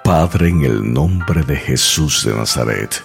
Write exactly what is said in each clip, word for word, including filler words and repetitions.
Padre, en el nombre de Jesús de Nazaret,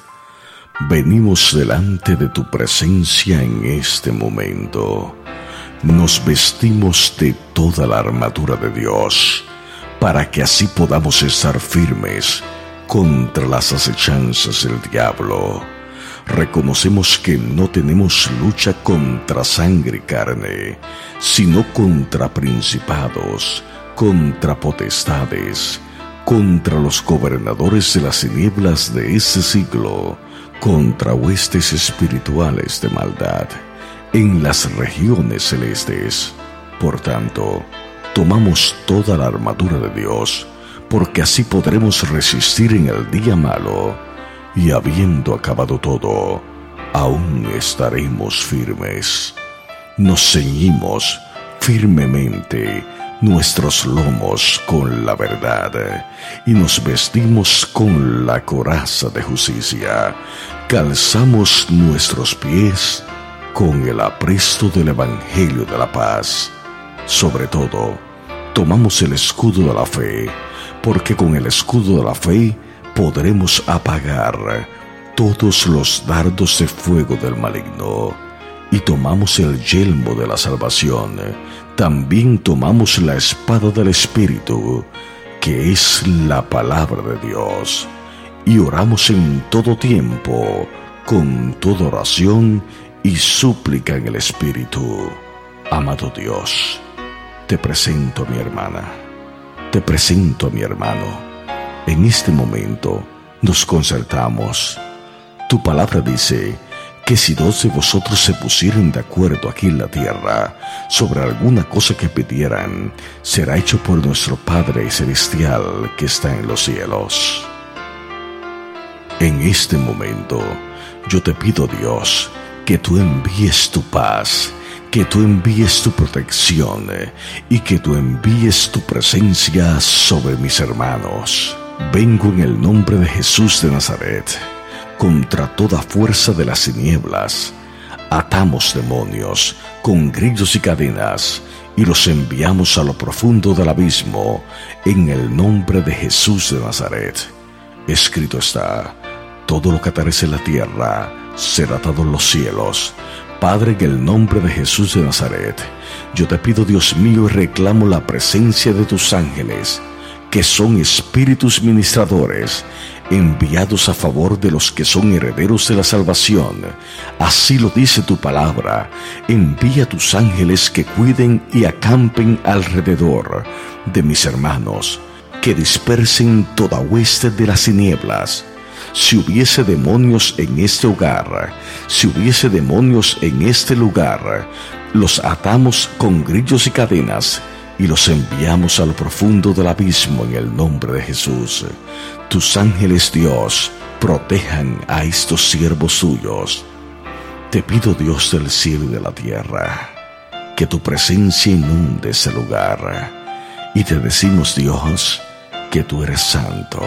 venimos delante de tu presencia en este momento. Nos vestimos de toda la armadura de Dios, para que así podamos estar firmes contra las acechanzas del diablo. Reconocemos que no tenemos lucha contra sangre y carne, sino contra principados, contra potestades, contra los gobernadores de las tinieblas de este siglo, contra huestes espirituales de maldad en las regiones celestes. Por tanto, tomamos toda la armadura de Dios, porque así podremos resistir en el día malo, y habiendo acabado todo, aún estaremos firmes. Nos ceñimos firmemente nuestros lomos con la verdad, y nos vestimos con la coraza de justicia. Calzamos nuestros pies con el apresto del Evangelio de la paz. Sobre todo, tomamos el escudo de la fe, porque con el escudo de la fe podremos apagar todos los dardos de fuego del maligno. Y tomamos el yelmo de la salvación. También tomamos la espada del Espíritu, que es la palabra de Dios. Y oramos en todo tiempo, con toda oración y súplica en el Espíritu. Amado Dios, te presento a mi hermana, te presento a mi hermano. En este momento nos concertamos. Tu palabra dice que si dos de vosotros se pusieran de acuerdo aquí en la tierra sobre alguna cosa que pidieran, será hecho por nuestro Padre Celestial que está en los cielos. En este momento, yo te pido, Dios, que tú envíes tu paz, que tú envíes tu protección y que tú envíes tu presencia sobre mis hermanos. Vengo en el nombre de Jesús de Nazaret contra toda fuerza de las tinieblas. Atamos demonios con grillos y cadenas y los enviamos a lo profundo del abismo en el nombre de Jesús de Nazaret. Escrito está: todo lo que atares en la tierra será atado en los cielos. Padre, en el nombre de Jesús de Nazaret, yo te pido, Dios mío, y reclamo la presencia de tus ángeles, que son espíritus ministradores, enviados a favor de los que son herederos de la salvación. Así lo dice tu palabra. Envía tus ángeles que cuiden y acampen alrededor de mis hermanos, que dispersen toda hueste de las tinieblas. Si hubiese demonios en este hogar, si hubiese demonios en este lugar, los atamos con grillos y cadenas y los enviamos a lo profundo del abismo en el nombre de Jesús. Tus ángeles, Dios, protejan a estos siervos suyos. Te pido, Dios del cielo y de la tierra, que tu presencia inunde ese lugar. Y te decimos, Dios, que tú eres santo.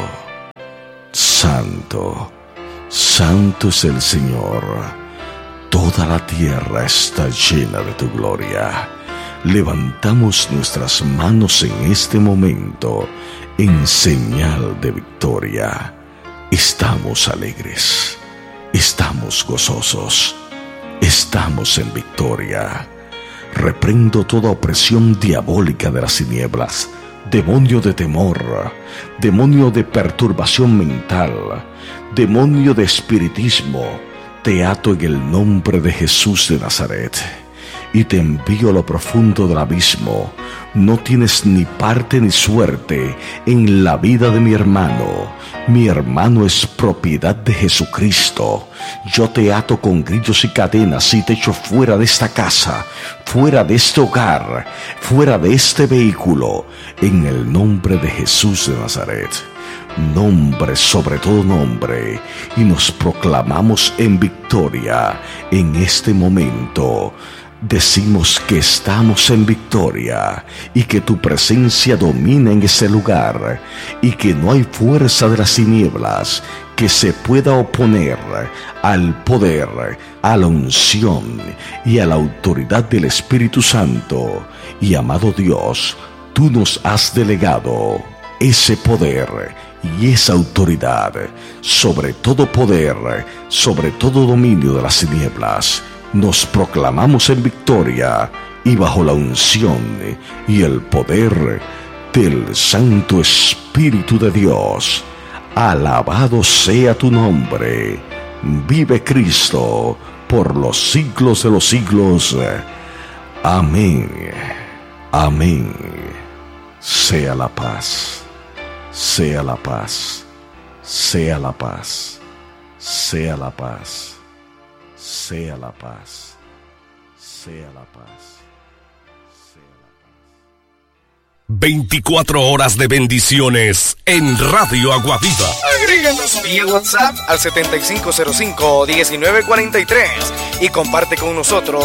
Santo, santo es el Señor. Toda la tierra está llena de tu gloria. Levantamos nuestras manos en este momento en señal de victoria. Estamos alegres, estamos gozosos, estamos en victoria. Reprendo toda opresión diabólica de las tinieblas, demonio de temor, demonio de perturbación mental, demonio de espiritismo. Te ato en el nombre de Jesús de Nazaret y te envío a lo profundo del abismo. No tienes ni parte ni suerte en la vida de mi hermano. Mi hermano es propiedad de Jesucristo. Yo te ato con grillos y cadenas y te echo fuera de esta casa, fuera de este hogar, fuera de este vehículo, en el nombre de Jesús de Nazaret. Nombre sobre todo nombre, y nos proclamamos en victoria en este momento. Decimos que estamos en victoria y que tu presencia domina en ese lugar y que no hay fuerza de las tinieblas que se pueda oponer al poder, a la unción y a la autoridad del Espíritu Santo. Y amado Dios, tú nos has delegado ese poder y esa autoridad sobre todo poder, sobre todo dominio de las tinieblas. Nos proclamamos en victoria y bajo la unción y el poder del Santo Espíritu de Dios. Alabado sea tu nombre. Vive Cristo por los siglos de los siglos. Amén. Amén. Sea la paz. Sea la paz. Sea la paz. Sea la paz. Sea la paz. Sea la paz. veinticuatro horas de bendiciones en Radio Aguaviva. Agréganos vía WhatsApp al setenta y cinco cero cinco, diecinueve cuarenta y tres y comparte con nosotros